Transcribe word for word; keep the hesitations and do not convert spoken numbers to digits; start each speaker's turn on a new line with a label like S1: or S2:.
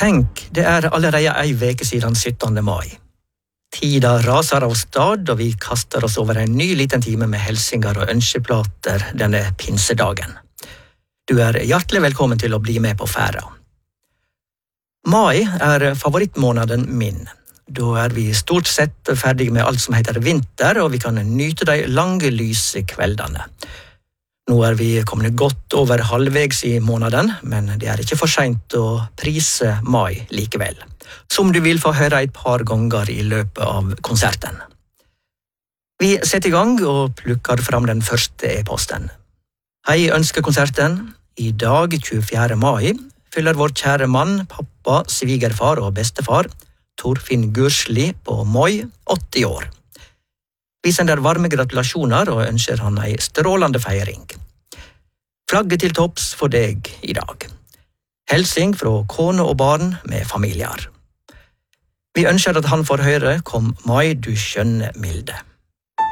S1: Tenk, det er allerede ei veke siden syttende mai. Tida raser av stad, og vi kaster oss over en ny liten time med helsinger og ønskeplater denne pinsedagen. Du er hjertelig velkommen til å bli med på ferda. Mai er favorittmåneden min. Da er vi stort sett ferdig med alt som heter vinter, og vi kan nyte de lange, lyse kveldene. Nå er vi kommet godt over halvvegs i måneden, men det er ikke for sent å prise mai likevel, som du vil få høre et par ganger i løpet av konserten. Vi setter i gang og plukker fram den første e-posten. Hei, ønskekonserten. I dag, tjuefjerde mai, fyller vår kjære mann, pappa, svigerfar og bestefar, Torfinn Gursli på Moi, åtti år. Vi sender varme gratulasjoner og ønsker han ei strålende feiring. Flagget til topps for deg i dag. Helsing fra kone og barn med familier. Vi ønsker at han får høre Kom mai, du skjønne milde.